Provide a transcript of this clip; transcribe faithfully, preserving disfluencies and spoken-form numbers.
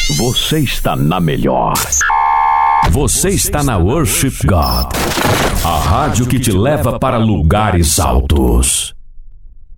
Você está na melhor. Você está na Worship God, a rádio que te leva para lugares altos.